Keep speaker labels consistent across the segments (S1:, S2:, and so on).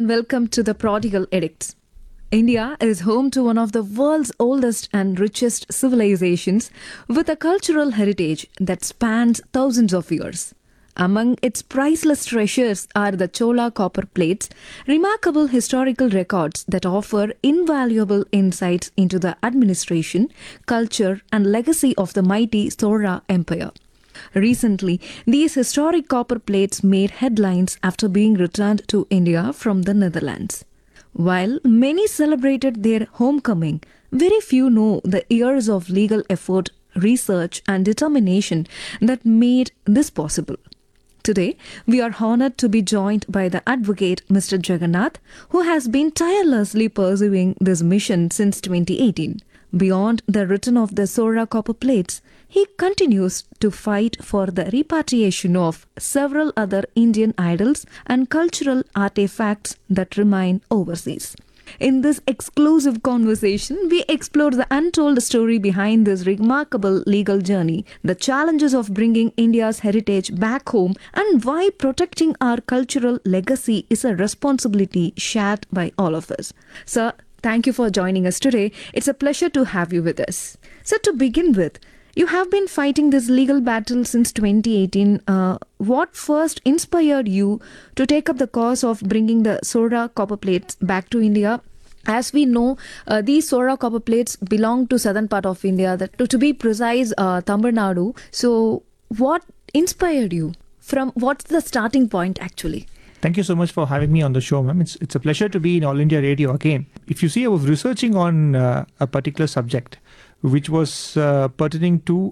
S1: and welcome to the Prodigal Edicts. India is home to one of the world's oldest and richest civilizations with a cultural heritage that spans thousands of years. Among its priceless treasures are the Chola copper plates, remarkable historical records that offer invaluable insights into the administration, culture, and legacy of the mighty Sora Empire. Recently, these historic copper plates made headlines after being returned to India from the Netherlands. While many celebrated their homecoming, very few know the years of legal effort, research, and determination that made this possible. Today, we are honored to be joined by the advocate Mr. Jagannath, who has been tirelessly pursuing this mission since 2018. Beyond the return of the Sora copper plates, he continues to fight for the repatriation of several other Indian idols and cultural artifacts that remain overseas. In this exclusive conversation, we explore the untold story behind this remarkable legal journey, the challenges of bringing India's heritage back home, and why protecting our cultural legacy is a responsibility shared by all of us. Sir, thank you for joining us today. It's a pleasure to have you with us. So, to begin with, you have been fighting this legal battle since 2018. What first inspired you to take up the cause of bringing the Sora copper plates back to India? As we know, these Sora copper plates belong to southern part of India, to be precise, Tamil Nadu. So, what inspired you? What's the starting point actually?
S2: Thank you so much for having me on the show, ma'am. It's a pleasure to be in All India Radio again. If you see, I was researching on a particular subject, which was pertaining to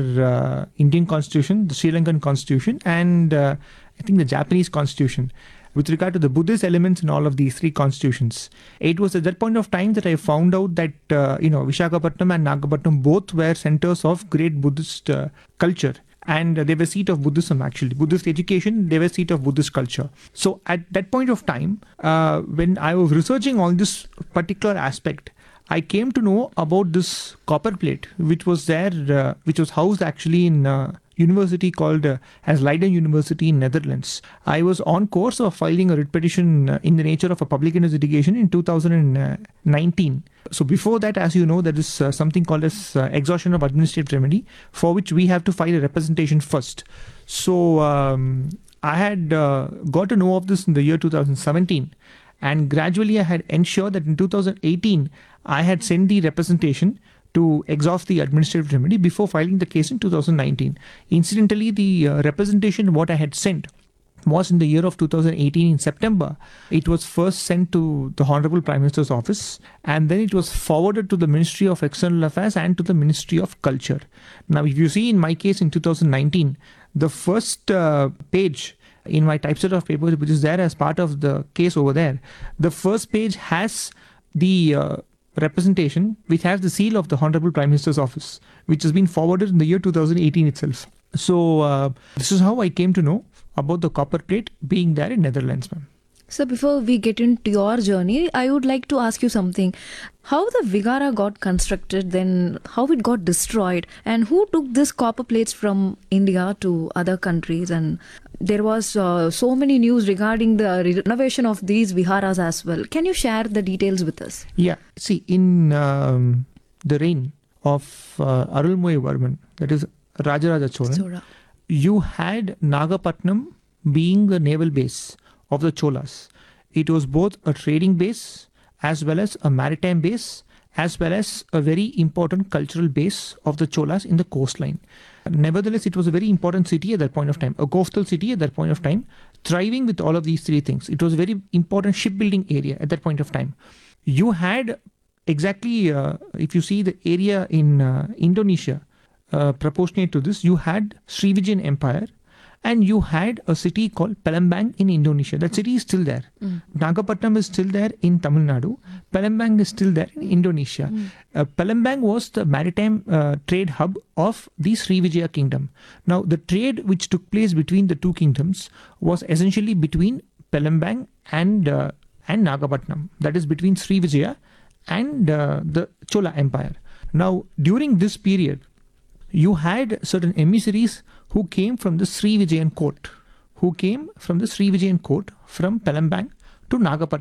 S2: our Indian constitution, the Sri Lankan constitution, and I think the Japanese constitution, with regard to the Buddhist elements in all of these three constitutions. It was at that point of time that I found out that, Visakhapatnam and Nagapatnam both were centers of great Buddhist culture. And they were seat of Buddhism, actually. Buddhist education, they were seat of Buddhist culture. So at that point of time, when I was researching on this particular aspect, I came to know about this copper plate, which was there, which was housed actually in a university called as Leiden University in Netherlands. I was on course of filing a writ petition in the nature of a public interest litigation in 2019. So before that, as you know, there is something called as exhaustion of administrative remedy, for which we have to file a representation first. So I had got to know of this in the year 2017, and gradually I had ensured that in 2018 I had sent the representation to exhaust the administrative remedy before filing the case in 2019. Incidentally, the representation what I had sent was in the year of 2018 in September. It was first sent to the Honorable Prime Minister's office, and then it was forwarded to the Ministry of External Affairs and to the Ministry of Culture. Now, if you see in my case in 2019, the first page in my typeset of papers, which is there as part of the case over there, the first page has the representation, which has the seal of the Honorable Prime Minister's office, which has been forwarded in the year 2018 itself. So this is how I came to know about the copper plate being there in Netherlands, ma'am.
S1: So before we get into your journey, I would like to ask you something. How the Vigara got constructed, then how it got destroyed, and who took this copper plates from India to other countries? And there was so many news regarding the renovation of these viharas as well. Can you share the details with us?
S2: Yeah, see, in the reign of Arulmozhi Varman, that is Rajaraja Cholan, you had Nagapatnam being the naval base of the Cholas. It was both a trading base as well as a maritime base, as well as a very important cultural base of the Cholas in the coastline. Nevertheless, it was a very important city at that point of time, a coastal city at that point of time, thriving with all of these three things. It was a very important shipbuilding area at that point of time. You had exactly, if you see the area in Indonesia, proportionate to this, you had Srivijayan Empire, and you had a city called Palembang in Indonesia. That city is still there. Nagapatnam is still there in Tamil Nadu. Palembang is still there in Indonesia. Palembang was the maritime trade hub of the Srivijaya kingdom. Now, the trade which took place between the two kingdoms was essentially between Palembang and Nagapatnam. That is between Srivijaya and the Chola Empire. Now, during this period, you had certain emissaries who came from the Srivijayan court, from Palembang to Nagapatnam.